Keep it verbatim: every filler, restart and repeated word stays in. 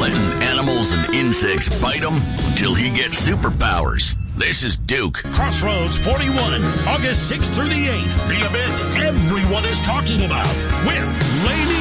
letting animals and insects bite him until he gets superpowers. This is Duke. Crossroads forty-one, August sixth through the eighth. The event everyone is talking about with Lady